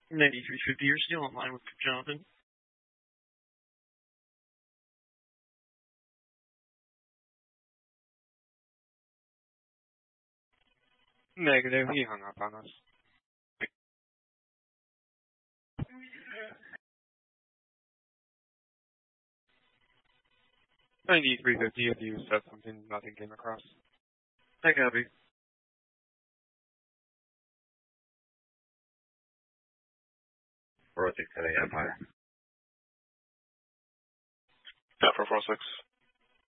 9350, you're still online with Jonathan. Negative, he hung up on us. 9350, if you said something, nothing came across. I copy. Rotate today, Empire. Yeah, 446.